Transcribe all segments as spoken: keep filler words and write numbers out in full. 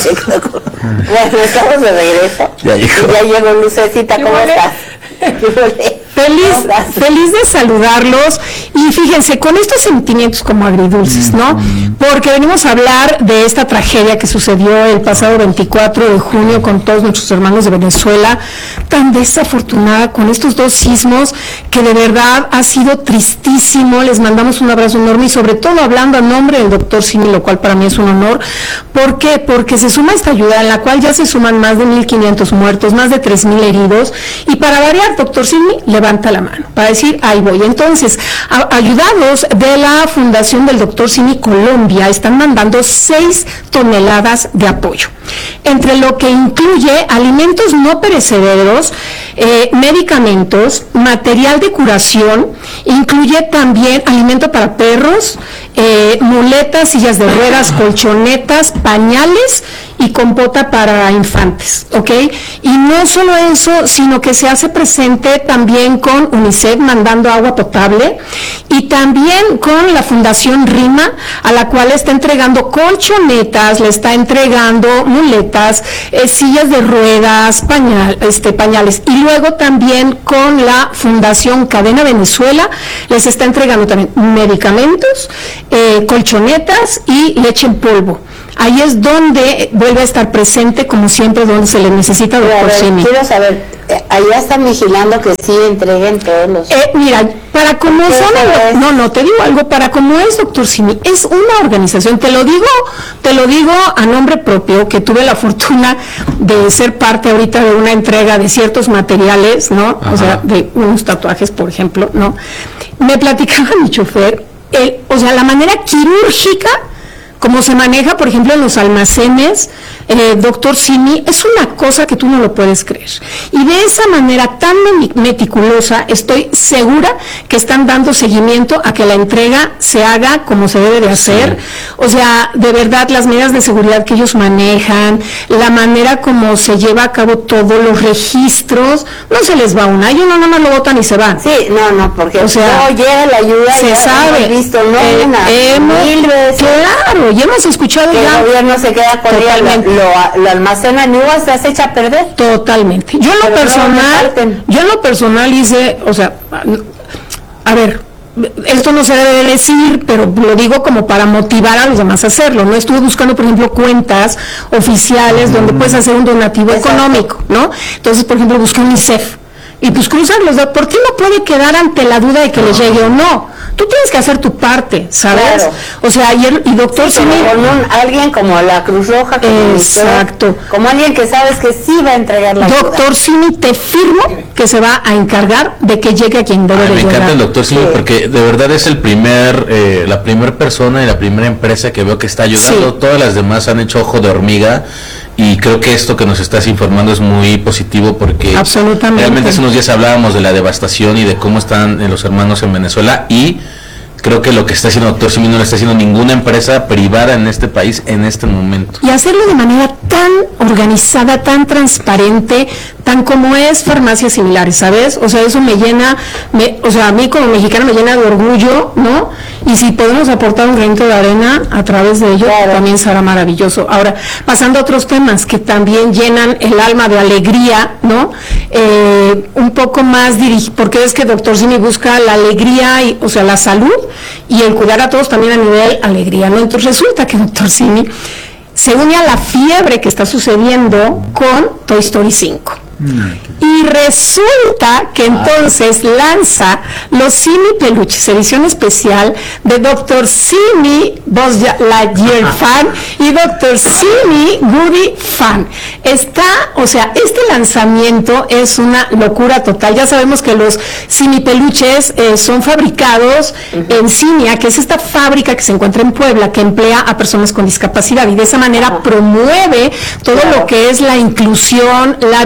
Bueno, estamos de regreso. Ya llegó. Ya llegó Lucecita, ¿cómo estás? Feliz, feliz de saludarlos y fíjense, con estos sentimientos como agridulces, ¿no? Porque venimos a hablar de esta tragedia que sucedió el pasado veinticuatro de junio con todos nuestros hermanos de Venezuela, tan desafortunada, con estos dos sismos que de verdad ha sido tristísimo. Les mandamos un abrazo enorme y sobre todo hablando a nombre del doctor Simi, lo cual para mí es un honor. ¿Por qué? Porque se suma esta ayuda en la cual ya se suman más de mil quinientos muertos, más de tres mil heridos y para variar, doctor Simi, levanta la mano para decir, ahí voy. Entonces, a, ayudados de la Fundación del doctor Simi Colombia, están mandando seis toneladas de apoyo, entre lo que incluye alimentos no perecederos, eh, medicamentos, material de curación, incluye también alimento para perros, eh, muletas, sillas de ruedas, colchonetas, pañales y compota para infantes, ¿ok? Y no solo eso, sino que se hace presente también con UNICEF mandando agua potable y también con la Fundación RIMA, a la cual está entregando colchonetas, le está entregando muletas, eh, sillas de ruedas, pañal, este, pañales, y luego también con la Fundación Cadena Venezuela les está entregando también medicamentos, eh, colchonetas y leche en polvo. Ahí es donde vuelve a estar presente, como siempre, donde se le necesita, doctor Simi. Quiero saber, eh, allá están vigilando que sí entreguen todos los... Eh, mira, para como son, no, no, te digo algo, para como es doctor Simi, es una organización, te lo digo, te lo digo a nombre propio, que tuve la fortuna de ser parte ahorita de una entrega de ciertos materiales, ¿no? Ajá. O sea, de unos tatuajes, por ejemplo, ¿no? Me platicaba mi chofer, el, o sea, la manera quirúrgica como se maneja, por ejemplo, en los almacenes, eh, doctor Simi, es una cosa que tú no lo puedes creer. Y de esa manera tan meticulosa, estoy segura que están dando seguimiento a que la entrega se haga como se debe de hacer. Sí. O sea, de verdad, las medidas de seguridad que ellos manejan, la manera como se lleva a cabo todos los registros, no se les va una, ellos no nada más lo botan y se van. Sí, no, no, porque o sea, no llega la ayuda, se sabe. Hemos visto, no, eh, una, hemos, mil veces. Claro, y hemos escuchado que ya. El gobierno se queda con ella, lo, lo almacena en uvas, se echa a perder. Totalmente. Yo en lo Pero personal, no yo en lo personal hice, o sea, a ver, esto no se debe decir, pero lo digo como para motivar a los demás a hacerlo. No estuve buscando, por ejemplo, cuentas oficiales mm. donde puedes hacer un donativo Exacto. económico, ¿no? Entonces, por ejemplo, busqué UNICEF. Y pues cruzan los dos, ¿por qué no puede quedar ante la duda de que no. les llegue o no? Tú tienes que hacer tu parte, ¿sabes? Claro. O sea, ayer, y doctor sí, Simi... Como un, alguien como la Cruz Roja, como exacto. Doctor, como alguien que sabes que sí va a entregar la ayuda. Doctor Simi, te firmo que se va a encargar de que llegue a quien debe Ay, de me llegar. Me encanta el doctor Simi sí. porque de verdad es el primer, eh, la primera persona y la primera empresa que veo que está ayudando. Sí. Todas las demás han hecho ojo de hormiga. Y creo que esto que nos estás informando es muy positivo porque realmente hace unos días hablábamos de la devastación y de cómo están los hermanos en Venezuela y creo que lo que está haciendo el doctor Simi no lo está haciendo ninguna empresa privada en este país en este momento. Y hacerlo de manera tan organizada, tan transparente, tan como es farmacias similares, ¿sabes? O sea, eso me llena, me, o sea, a mí como mexicana me llena de orgullo, ¿no? Y si podemos aportar un granito de arena a través de ello, claro. también será maravilloso. Ahora, pasando a otros temas que también llenan el alma de alegría, ¿no? Eh, un poco más dirigido, porque es que doctor Simi busca la alegría, y, o sea, la salud y el cuidar a todos también a nivel alegría, ¿no? Entonces resulta que doctor Simi se une a la fiebre que está sucediendo con Toy Story cinco. Y resulta que entonces lanza los Simi Peluches, edición especial de doctor Simi Buzz Lightyear fan y doctor Simi Woody fan. Está, o sea, este lanzamiento es una locura total. Ya sabemos que los Simi Peluches eh, son fabricados uh-huh. en Simia, que es esta fábrica que se encuentra en Puebla, que emplea a personas con discapacidad y de esa manera uh-huh. promueve todo uh-huh. lo que es la inclusión, la visibilidad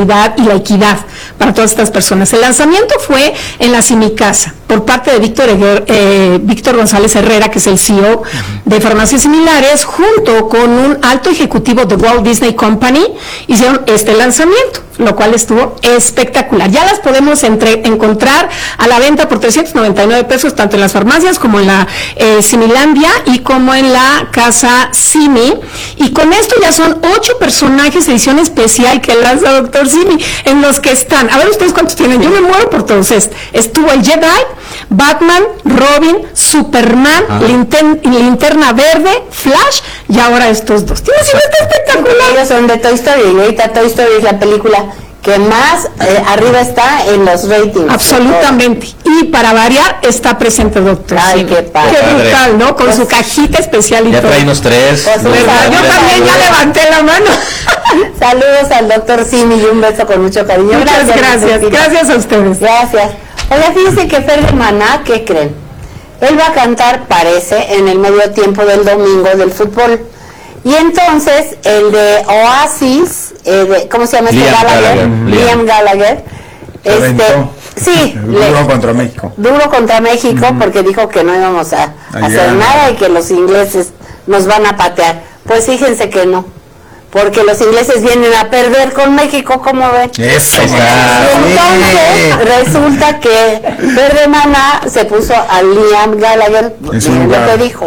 accesibilidad y la equidad para todas estas personas. El lanzamiento fue en la Simicasa por parte de Víctor, eh, Víctor González Herrera, que es el C E O de Farmacias Similares, junto con un alto ejecutivo de Walt Disney Company, hicieron este lanzamiento, lo cual estuvo espectacular. Ya las podemos entre, encontrar a la venta por trescientos noventa y nueve pesos, tanto en las farmacias como en la eh, Similandia y como en la Casa Simi. Y con esto ya son ocho personajes de edición especial que lanza Doctor Simi, en los que están, a ver ustedes cuántos tienen, yo me muero por todos. Este. Estuvo el Jedi, Batman, Robin, Superman, ah. Linter, Linterna Verde, Flash y ahora estos dos. Tiene una espectacular. Ellos son de Toy Story, y ahorita Toy Story es la película que más eh, arriba está en los ratings. Absolutamente. Y para variar, está presente Doctor Ay, Simi. qué padre. Qué brutal, ¿no? Con pues, su cajita especial y ya todo. Ya trae unos tres. Pues, ¿verdad? Yo también ya levanté la mano. Saludos al Doctor Simi y un beso con mucho cariño. Muchas gracias. Gracias, gracias a ustedes. Gracias. Oiga, fíjense que Fer de Maná, ¿qué creen? Él va a cantar, parece, en el medio tiempo del domingo del fútbol. Y entonces, el de Oasis, eh, de, ¿cómo se llama este Liam Gallagher? Gallagher. Liam Gallagher. Este, sí, duro le, contra México. Duro contra México, uh-huh. porque dijo que no íbamos a, a hacer nada y que los ingleses nos van a patear. Pues fíjense que no. Porque los ingleses vienen a perder con México, ¿cómo ven? Eso, y entonces resulta que Fer de Maná se puso a Liam Gallagher, miren lo que dijo.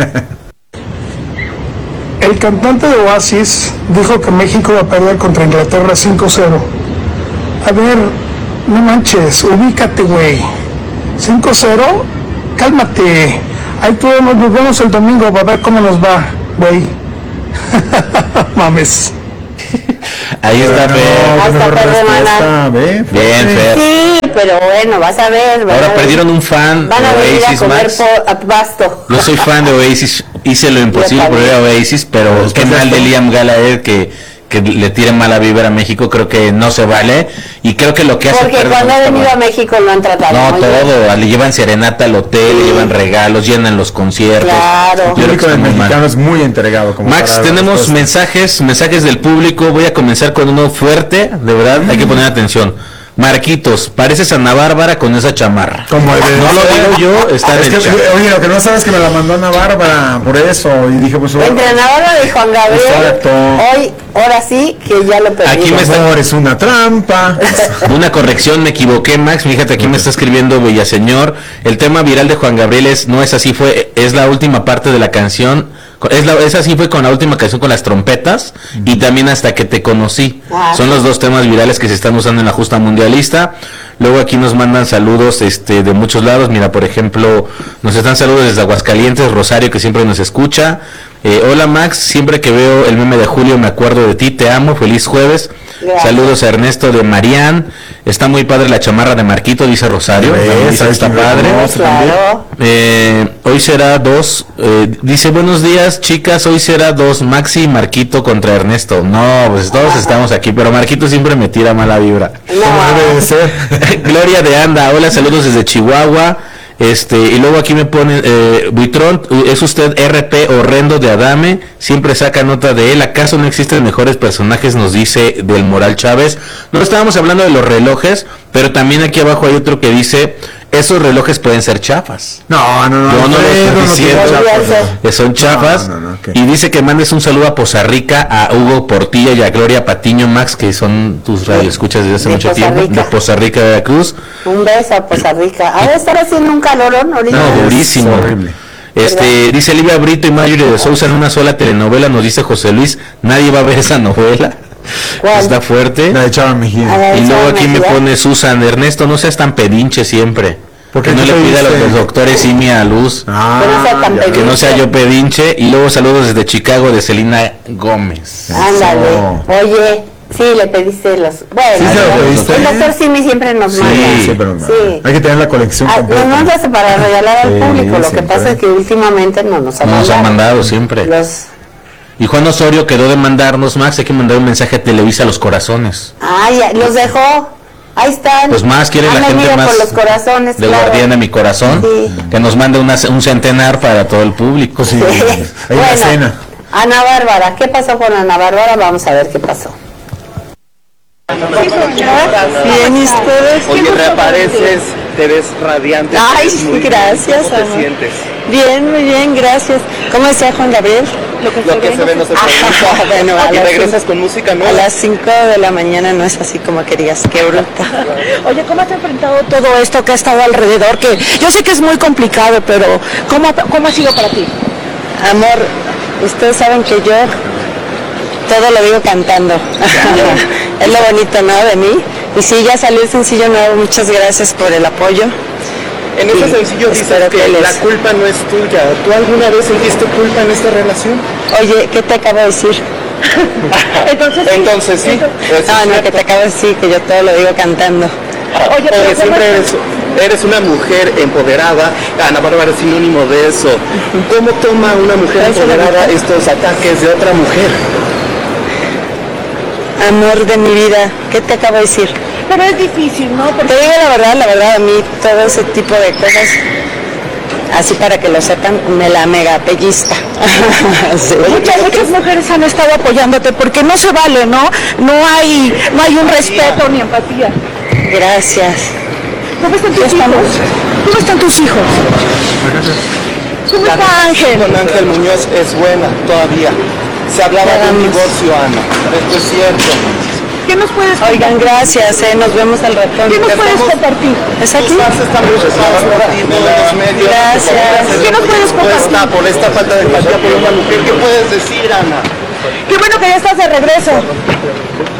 El cantante de Oasis dijo que México va a perder contra Inglaterra cinco cero. A ver, no manches, ubícate, güey. cinco cero, cálmate. Ahí todos nos vemos el domingo, va a ver cómo nos va, güey. Mames. Ahí está, no, Fer. Hasta Fer de Maná. Bien, Fer. Sí, pero bueno, vas a ver. Ahora a perdieron un fan van de a venir Oasis, a comer Max. por pasto. No soy fan de Oasis, hice lo imposible por ir a Oasis, pero qué mal de Liam Gallagher que que le tiren mala vibra a México, creo que no se vale, y creo que lo que hace... Porque cuando ha venido a México lo han tratado No, muy todo, bien. Le llevan serenata al hotel, sí. Le llevan regalos, llenan los conciertos. Claro. El público del mexicano es muy entregado. Como Max, tenemos mensajes, mensajes del público, voy a comenzar con uno fuerte, de verdad, mm. hay que poner atención. Marquitos, pareces a Ana Bárbara con esa chamarra. Como el de no lo digo yo, está es en el que, chat. Oye, lo que no sabes es que me la mandó Ana Bárbara por eso. Y dije, pues. Entrenadora de Juan Gabriel. Hoy, ahora sí, que ya lo perdí. Aquí me está... es una trampa. Una corrección, me equivoqué, Max. Fíjate, aquí me está escribiendo Villaseñor. El tema viral de Juan Gabriel es, no es así, fue, es la última parte de la canción. Es, la, es así fue con la última canción con las trompetas uh-huh. y también Hasta que te conocí. Ah. Son los dos temas virales que se están usando en la justa mundialista. Luego aquí nos mandan saludos este de muchos lados. Mira, por ejemplo, nos están saludos desde Aguascalientes, Rosario, que siempre nos escucha. Eh, hola Max, siempre que veo el meme de Julio me acuerdo de ti, te amo, feliz jueves. Gracias. Saludos a Ernesto de Marián. Está muy padre la chamarra de Marquito, dice Rosario. Dice, está padre. Claro. Eh, hoy será dos. Eh, dice, buenos días, chicas. Hoy será dos, Maxi y Marquito contra Ernesto. No, pues todos Ajá. estamos aquí, pero Marquito siempre me tira mala vibra. No. Debe ser. Gloria de Anda, hola, saludos desde Chihuahua. Este, y luego aquí me pone, eh, Buitrón, es usted R P horrendo de Adame, siempre saca nota de él, ¿acaso no existen mejores personajes? Nos dice Del Moral Chávez. No estábamos hablando de los relojes, pero también aquí abajo hay otro que dice, esos relojes pueden ser chafas. No, no, no. Yo no, no lo estoy diciendo, no, son chafas. No, no, no, okay. Y dice que mandes un saludo a Poza Rica, a Hugo Portilla y a Gloria Patiño, Max, que son tus radioescuchas desde hace de mucho Poza tiempo, Rica. de Poza Rica, Veracruz. Un beso a Poza Rica. Ha de estar haciendo un calorón ahorita. No, durísimo. Horrible. Este, ¿verdad? Dice Livia Brito y Mayuri de Sousa en una sola telenovela, nos dice José Luis, nadie va a ver esa novela. ¿Cuál? Está fuerte. La de Chava Mejía. Y luego aquí me pone Susan, Ernesto, no seas tan pedinche siempre. Porque no le pida a los, los doctores Simi a Luz. Ah, que no sea tan pedinche. Que no sea yo pedinche. Y luego saludos desde Chicago de Celina Gómez. Ándale. Oye, sí, le pediste los... Bueno, ¿Sí se lo pediste? El doctor Simi siempre nos Sí, manda. Sí, pero no. Sí. Hay que tener la colección Ah, completa. nos mandas para regalar al Sí, público. Lo que siempre. pasa es que últimamente no nos ha No mandado. nos han mandado siempre. Los... Y Juan Osorio quedó de mandarnos, Max, hay que mandar un mensaje a Televisa a los corazones. Ah, ya, los dejó. Ahí están. Pues más quiere Han la gente venido más por los corazones, del claro. guardián de mi corazón, Sí. que nos mande una, un centenar para todo el público. Sí, Sí. hay Bueno, una cena. Ana Bárbara, ¿qué pasó con Ana Bárbara? Vamos a ver qué pasó. Bien, ¿y ustedes? Oye, reapareces, te ves radiante. Ay, te ves muy gracias, bien. ¿Cómo te amor. sientes? Bien, muy bien, gracias. ¿Cómo está Juan Gabriel? Lo que se ve no se pregunta. Ah, bueno, a ¿Y las regresas cinco- con música A nueva? las cinco de la mañana no es así como que digas, qué bruta. Oye, ¿cómo has enfrentado todo esto que ha estado alrededor? Que yo sé que es muy complicado, pero ¿cómo, cómo ha sido para ti? Amor, ustedes saben que yo todo lo digo cantando. Es lo bonito, ¿no? De mí. Y sí, ya salió el sencillo nuevo. Muchas gracias por el apoyo. En ese Sí, sencillo dices espero que que les- la culpa no es tuya. ¿Tú alguna vez sentiste culpa en esta relación? Oye, ¿qué te acabo de decir? Entonces, Entonces sí. eso es Ah, no, cierto. que te acabo de decir que yo todo lo digo cantando. Oye, pero Porque ¿cómo siempre es- eres, eres una mujer empoderada. Ana Bárbara es sinónimo de eso. ¿Cómo toma una mujer Eso lo empoderada dijo. estos ataques de otra mujer? Amor de mi vida, ¿qué te acabo de decir? Pero es difícil, ¿no? Porque Te digo la verdad, la verdad, a mí todo ese tipo de cosas, así para que lo sepan, me la mega pellizca. Sí. muchas, muchas mujeres han estado apoyándote porque no se vale, ¿no? No hay, no hay un respeto ni empatía. Gracias. ¿Cómo están tus hijos? ¿Cómo están tus hijos? ¿Cómo La está relación Ángel? con Ángel Muñoz es buena todavía. Se hablaba de un Vamos. divorcio, Ana. Esto es cierto. ¿Qué nos puedes Oigan, gracias, eh, nos vemos al ratón. ¿Qué nos puedes estamos- compartir? ¿Es aquí? Tus fans están preocupados por ti, todos los medios. Gracias. ¿Qué nos puedes Respuesta compartir? por esta falta de empatía por una mujer. ¿Qué puedes decir, Ana? Qué bueno que ya estás de regreso.